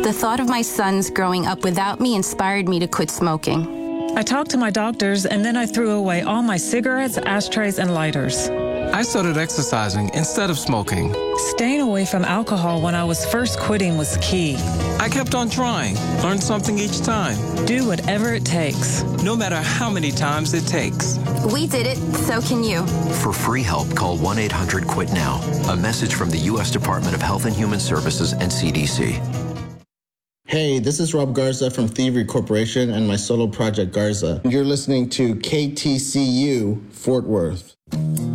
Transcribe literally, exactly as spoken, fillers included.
The thought of my sons growing up without me inspired me to quit smoking. I talked to my doctors, and then I threw away all my cigarettes, ashtrays, and lighters. I started exercising instead of smoking. Staying away from alcohol when I was first quitting was key. I kept on trying, learned something each time. Do whatever it takes. No matter how many times it takes. We did it, so can you. For free help, call one eight hundred quit now. A message from the U S Department of Health and Human Services and C D C. Hey, this is Rob Garza from Thievery Corporation and my solo project Garza. You're listening to K T C U Fort Worth.